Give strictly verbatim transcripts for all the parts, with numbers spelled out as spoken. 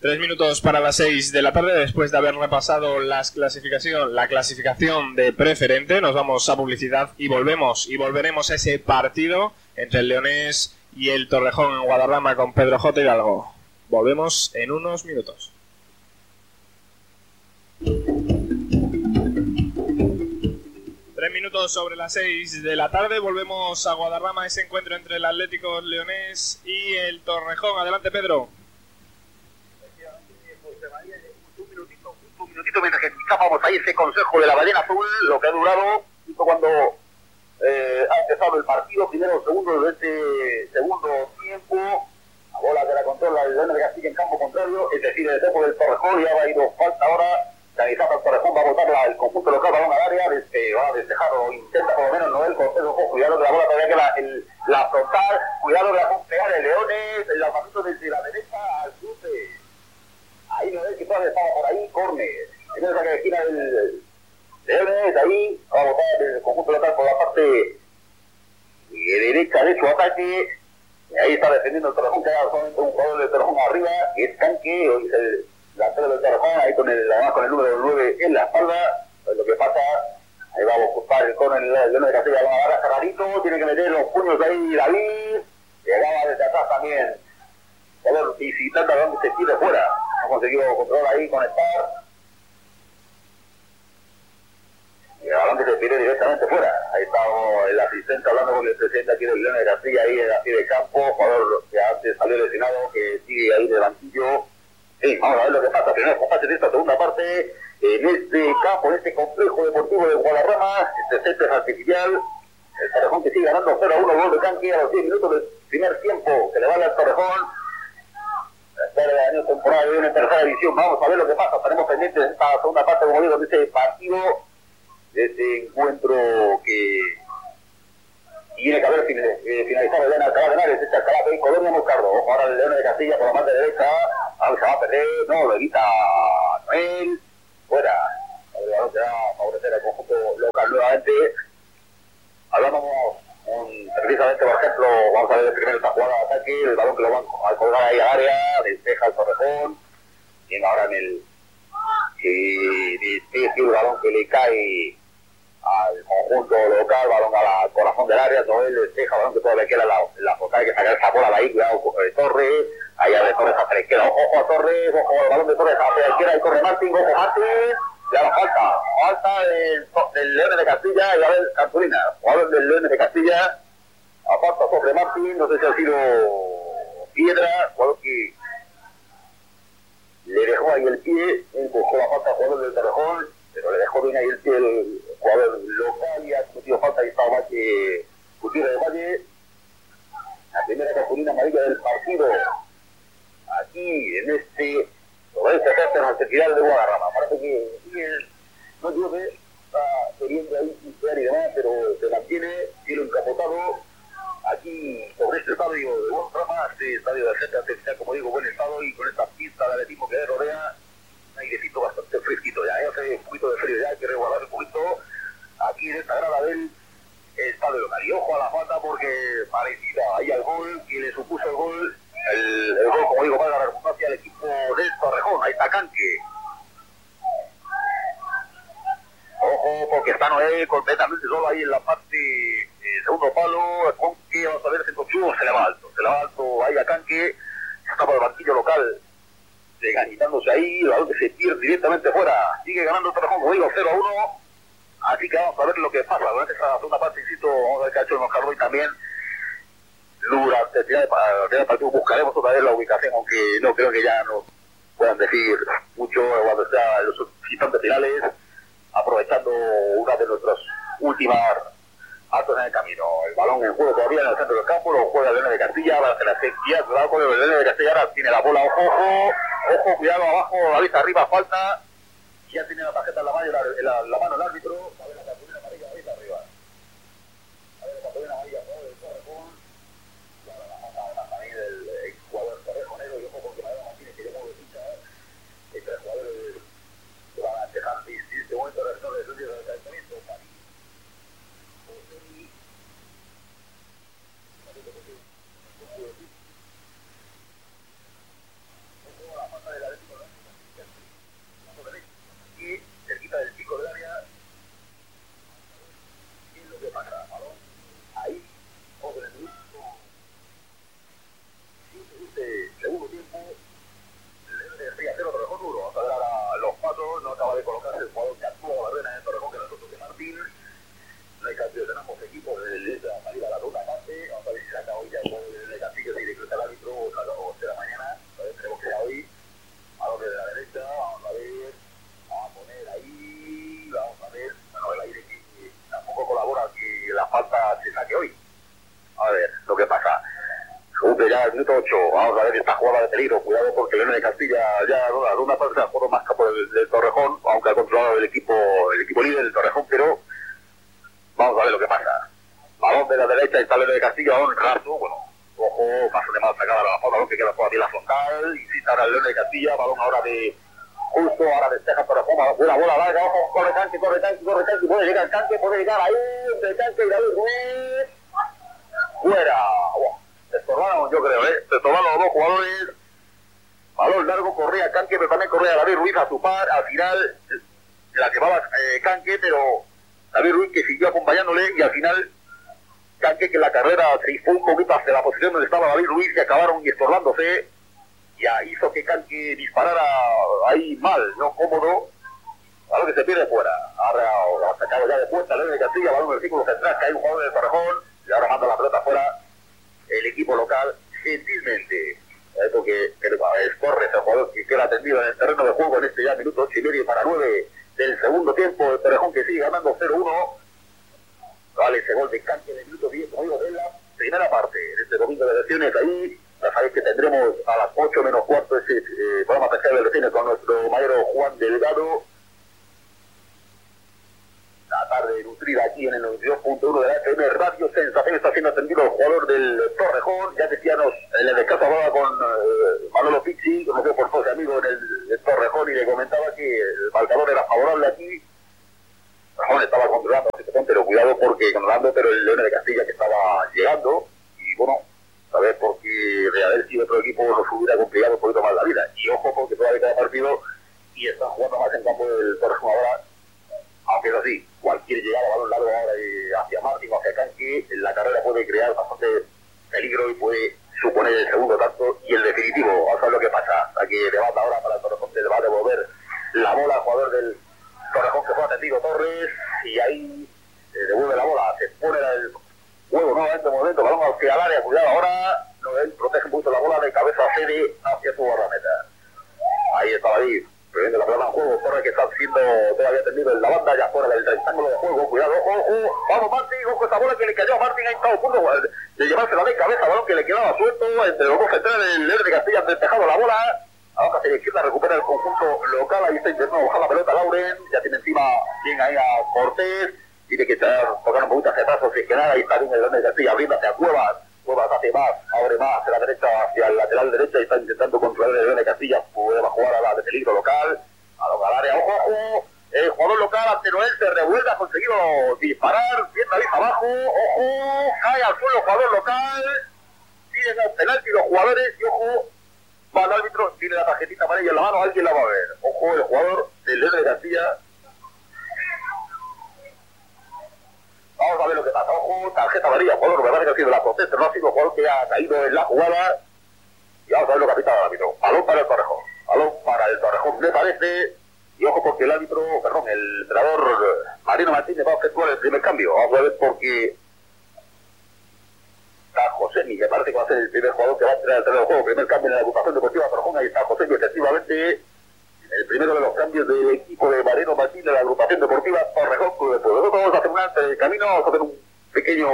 Tres minutos para las seis de la tarde, después de haber repasado las clasificación, la clasificación de preferente, nos vamos a publicidad y volvemos y volveremos a ese partido entre el Leonés y el Torrejón en Guadarrama con Pedro J. Hidalgo. Volvemos en unos minutos. Tres minutos sobre las seis de la tarde, volvemos a Guadarrama, ese encuentro entre el Atlético Leonés y el Torrejón. Adelante, Pedro. Mientras que escuchábamos ahí ese consejo de la ballena azul, lo que ha durado, justo cuando eh, ha empezado el partido, primero segundo de este segundo tiempo, la bola que la controla el León de Castilla en campo contrario, es decir, el equipo del Torrejón, ya va a ir falta ahora, Canizata el Torrejón va a botar la, el conjunto local, balón al área, desde, va a despejar o intenta por lo menos Noel Cortés, ojo, cuidado que la bola todavía que la, el, la frontal, cuidado que la puede pegar el Leones, el lanzamiento desde la derecha al cruce, ahí Noel que todavía estaba por ahí, córner. En esa que esquina del Leones, ahí va a botar el conjunto local por la parte derecha de su ataque. Y ahí está defendiendo el Torrejón, que hay solamente un jugador del Torrejón arriba, que es Canque, hoy es el delantero del Torrejón, ahí con el, además con el número nueve en la espalda. Pues lo que pasa, ahí va a ocupar el córner el León de Castilla, va a dar a Carrarito, tiene que meter los puños ahí David, llegaba desde atrás también, a ver, visitando a donde se tire fuera, ha conseguido controlar ahí, conectar. Y el balón que se tire directamente fuera. Ahí está el asistente hablando con el presidente aquí del León de Castilla, ahí así de campo, jugador que antes salió lesionado, que sigue ahí de banquillo. Sí, vamos a ver lo que pasa. Primero compase de esta segunda parte, en este campo, en este complejo deportivo de Guadarrama, este césped artificial, el Torrejón que sigue ganando cero a uno, gol de Canque a los diez minutos del primer tiempo, que le vale al Torrejón. La de año temporada de una tercera división. Vamos a ver lo que pasa. Tenemos pendientes esta segunda parte, como digo, de este partido, de este encuentro que tiene que haber finalizado el Alcalá de Henares, este Alcalá de Colonia Moscardo. Ojo ahora el León de Castilla por la parte derecha, ahora se va a perder, no, lo evita Noel, fuera. El balón se va a favorecer al conjunto local nuevamente. Hablábamos un, precisamente, por ejemplo, vamos a ver el primero esta jugada de ataque, el balón que lo van a colgar ahí al área, despeja el Torrejón, y ahora en el eh, despeja el balón que le cae al conjunto local, balón a la, al corazón del área, Noel despeja, balón que todavía queda la, la foca, hay que sacar esa bola de ahí, cuidado con eh, Torres, allá de Torres hacia la izquierda, ojo, ojo a Torres, ojo, el balón de Torres hacia la izquierda, y corre Martín, ojo Martín, ya la falta, falta del, del León de Castilla, y a ver, Cartulina, jugador del León de Castilla, aparta sobre Martín, no sé si ha sido Piedra, jugador que le dejó ahí el pie, él buscó la falta al jugador del Torrejón, pero le dejó bien ahí el pie el jugador local y ha cometido falta y estaba Valle, Gutiérrez de Valle, la primera cartulina amarilla del partido, aquí en este, sobre este centro en la cerquidad de Guadarrama. Parece que bien, no llueve, está queriendo ahí limpiar y demás, pero se mantiene, cielo encapotado, aquí sobre este estadio de Guadarrama, este estadio del centro artificial, como digo, buen estado y con esta pista de atletismo que le rodea, un airecito bastante fresquito ya, ya hace un poquito de frío ya, hay que resguardar un poquito aquí en esta grada del estadio local. Y ojo a la falta porque parecida ahí al gol, que le supuso el gol, el, el gol, como digo, para la redundancia al equipo del Torrejón. Ahí está Canque. Ojo, porque está Noé completamente solo ahí en la parte eh, segundo palo, con que vamos a ver si consigo se le va alto, se le va alto ahí a Canque, está por el banquillo local, ganitándose ahí, el balón que se pierde directamente fuera, sigue ganando el Torrejón, como digo, cero a uno, así que vamos a ver lo que pasa durante esta segunda parte, insisto, vamos a ver qué ha hecho el Moscardo y también durante el final del partido buscaremos otra vez la ubicación, aunque no creo que ya nos puedan decir mucho cuando sea en los instantes finales, aprovechando una de nuestras últimas actos en el camino. El balón en juego todavía en el centro del campo, lo juega el León de Castilla, ahora se la sequía, cuidado con el León de Castilla, ahora tiene la bola, ojo, ojo, ojo, cuidado abajo, la vista arriba, falta, ya tiene la tarjeta en la mano, la, la, la mano el árbitro, a ver la cartulina amarilla, la vista arriba, a ver la cartulina amarilla, ¿no? del Torrejón, y ahora la mata además también del ex jugador Torrejonero, y ojo porque Mariano Martínez que llamó de ficha, el tres jugadores que van a dejar en este momento de retorno de estudios del calentamiento, París. La falta de la minuto ocho. Vamos a ver esta jugada de peligro. Cuidado porque Leones de Castilla ya a una parte de juego más capo del, del Torrejón, aunque ha controlado el equipo el equipo líder del Torrejón, pero vamos a ver lo que pasa. Balón de la derecha y Leones de Castilla, un rato, bueno, ojo, paso de mal sacada la balón que queda todavía la frontal, insiste ahora el Leones de Castilla, balón ahora de justo, ahora despeja Torrejón, una bola larga, ojo, corre Canque, corre Canque, corre Canque, puede llegar Canque, puede llegar ahí, entre Canque y David Ruiz, fuera, wow. Se estorbaron, yo creo, ¿eh? Se estorbaron los dos jugadores. Balón largo, corría Canque, pero también corría David Ruiz a su par. Al final la llevaba eh, Canque, pero David Ruiz que siguió acompañándole y al final Canque que en la carrera se fue un poquito hacia la posición donde estaba David Ruiz y acabaron estorbándose. Ya hizo que Canque disparara ahí mal, no cómodo. Balón que se pierde fuera. Ahora ha sacado ya de puerta Leones de Castilla, balón del círculo central, que hay un jugador del Torrejón y ahora manda la pelota fuera. El equipo local, gentilmente, porque es Torres, el jugador que queda atendido en el terreno de juego en este ya minuto ocho y medio para nueve del segundo tiempo, el Torrejón que sigue ganando cero uno. Vale, ese gol de Canque en el minuto diez, como digo, de la primera parte, en este domingo de elecciones ahí, ya sabéis que tendremos a las ocho menos cuarto ese eh, programa especial de elecciones con nuestro maestro Juan Delgado. La tarde nutrida aquí en el noventa y dos punto uno de la F M Radio Sensación. Está siendo atendido el jugador del Torrejón. Ya decíamos, en el descanso hablaba con eh, Manolo Pizzi, que me quedó por todo ese amigo en el, el Torrejón, y le comentaba que el marcador era favorable aquí. Torrejón estaba controlando la situación, pero cuidado porque controlando, pero el Leones de Castilla que estaba llegando, y bueno, a ver, porque de haber sido otro equipo nos hubiera complicado un poquito más la vida. Y ojo, porque todavía queda partido y están jugando más en campo del Torrejón ahora. Aunque es así, cualquier llegada a balón largo ahora hacia Martín o hacia Canque, la carrera puede crear bastante peligro y puede suponer el segundo tanto y el definitivo. Vamos a ver lo que pasa. Hasta que levanta ahora para el Torrejón, le va a devolver la bola al jugador del Torrejón que fue atendido, Torres, y ahí eh, devuelve la bola. Se pone el juego nuevamente en momento, balón hacia el área, cuidado ahora, no, él protege mucho la bola de cabeza cede hacia su guardameta. Ahí está David. Previendo la pelota en juego, Torres que está siendo todavía atendido en la banda, ya fuera del rectángulo de juego, cuidado, ojo, ojo, vamos Martín, ojo esa bola que le cayó a Martín, ahí está a punto de llevársela de cabeza, balón que le quedaba suelto, entre los dos centrales, el Leones de Castilla ha despejado la bola, ahora hacia la izquierda recupera el conjunto local, ahí está intentando bajar la pelota Lauren, ya tiene encima bien ahí a Cortés, tiene que estar tocando un poquito hacia atrás, si es que nada, ahí está bien el Leones de Castilla, abriendo hacia Cuevas, Cuevas hace más, abre más hacia la derecha, hacia el lateral derecha y está intentando controlar el Leones de Castilla, puede jugar a la de peligro local, a al área, ojo, ojo, el jugador local ante Noel se revuelve, ha conseguido disparar, bien nariz abajo, ojo, cae al suelo el jugador local, piden el penalti los jugadores y ojo, va el árbitro, tiene la tarjetita amarilla en la mano, alguien la va a ver, ojo, el jugador del Leones de Castilla. Vamos a ver lo que pasa, ojo, tarjeta amarilla, jugador, me parece que ha sido la protesta, no ha sido el jugador que ha caído en la jugada. Y vamos a ver lo que ha pitado el árbitro. Balón para el Torrejón, balón para el Torrejón, me parece. Y ojo porque el árbitro, perdón, el entrenador Marino Martínez va a efectuar el primer cambio. Vamos a ver porque está José, me parece que va a ser el primer jugador que va a entrar al terreno de juego. Primer cambio en la agrupación deportiva Torrejón, ahí está José, y efectivamente el primero de los cambios del equipo de Marino Martínez de la agrupación deportiva Torrejón Club de Pueblo. Nosotros vamos a hacer un antes del camino, vamos a hacer un pequeño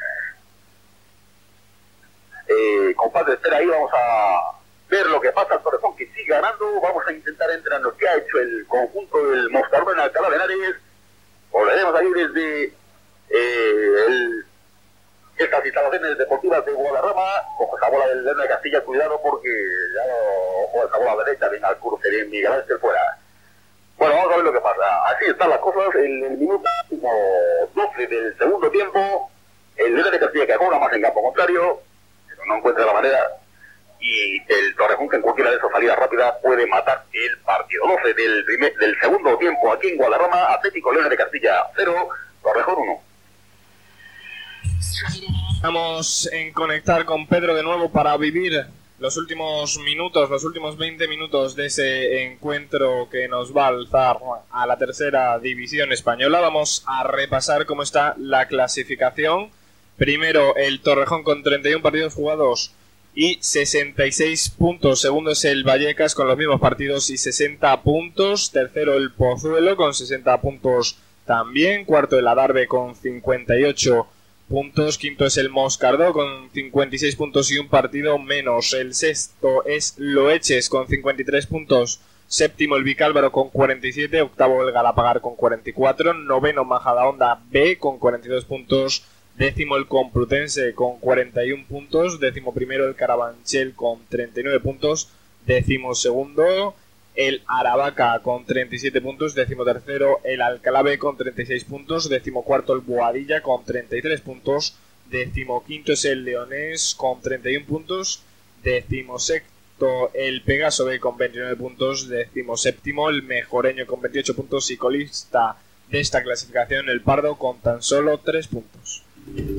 eh, compás de espera ahí, vamos a ver lo que pasa al Torrejón que sigue ganando, vamos a intentar entrar en lo que ha hecho el conjunto del Moscardón en Alcalá de Henares, volveremos ahí desde eh, el, estas instalaciones deportivas de Guadarrama, ojo esa bola del Leones de Castilla, cuidado porque ya ojo esa bola derecha, bien al cruce de Miguel Ángel fuera. Bueno, vamos a ver lo que pasa, así están las cosas, en el minuto doce del segundo tiempo, el Leones de Castilla que juega más en campo contrario, pero no encuentra la manera, y el Torrejón que en cualquiera de esas salidas rápidas puede matar el partido. doce del, primer, del segundo tiempo aquí en Guadarrama, Atlético Leones de Castilla cero, Torrejón uno. Vamos en conectar con Pedro de nuevo para vivir los últimos minutos, los últimos veinte minutos de ese encuentro que nos va a alzar a la tercera división española. Vamos a repasar cómo está la clasificación. Primero el Torrejón con treinta y uno partidos jugados y sesenta y seis puntos. Segundo es el Vallecas con los mismos partidos y sesenta puntos. Tercero el Pozuelo con sesenta puntos también. Cuarto el Adarve con cincuenta y ocho puntos. Quinto es el Moscardó con cincuenta y seis puntos y un partido menos. El sexto es Loeches con cincuenta y tres puntos. Séptimo el Vicálvaro con cuarenta y siete. Octavo el Galapagar con cuarenta y cuatro. Noveno Majadahonda B con cuarenta y dos puntos. Décimo el Complutense con cuarenta y uno puntos. Décimo primero el Carabanchel con treinta y nueve puntos. Décimo segundo el Aravaca con treinta y siete puntos. Décimo tercero el Alcalá B con treinta y seis puntos. Décimo cuarto el Boadilla con treinta y tres puntos. Décimo quinto es el Leonés con treinta y uno puntos. Décimo sexto el Pegaso B con veintinueve puntos. Décimo séptimo el Mejoreño con veintiocho puntos. Y colista de esta clasificación el Pardo con tan solo tres puntos.